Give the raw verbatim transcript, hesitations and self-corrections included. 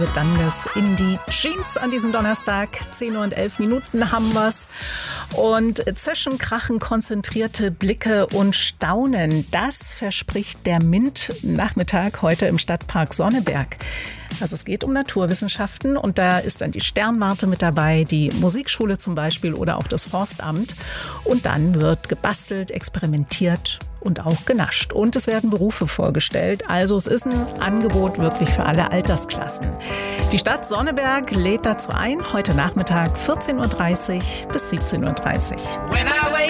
Danges in die Jeans an diesem Donnerstag. zehn Uhr und elf Minuten haben wir's. Und Zischen, Krachen, konzentrierte Blicke und Staunen. Das verspricht der MINT-Nachmittag heute im Stadtpark Sonneberg. Also es geht um Naturwissenschaften und da ist dann die Sternwarte mit dabei, die Musikschule zum Beispiel oder auch das Forstamt. Und dann wird gebastelt, experimentiert und auch genascht. Und es werden Berufe vorgestellt. Also es ist ein Angebot wirklich für alle Altersklassen. Die Stadt Sonneberg lädt dazu ein, heute Nachmittag vierzehn Uhr dreißig bis siebzehn Uhr dreißig.